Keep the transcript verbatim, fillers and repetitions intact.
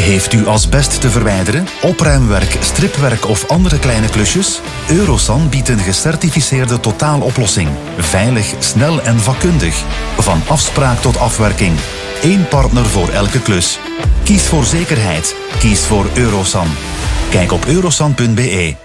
Heeft u asbest te verwijderen, opruimwerk, stripwerk of andere kleine klusjes? Eurosan biedt een gecertificeerde totaaloplossing. Veilig, snel en vakkundig. Van afspraak tot afwerking. Eén partner voor elke klus. Kies voor zekerheid. Kies voor Eurosan. Kijk op eurosan punt be.